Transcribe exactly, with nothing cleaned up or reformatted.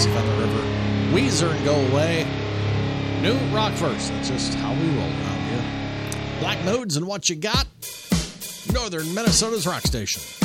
Massive on the River, Weezer and Go Away, New Rock First. That's just how we roll around here. Black Moods and What You Got, Northern Minnesota's rock station.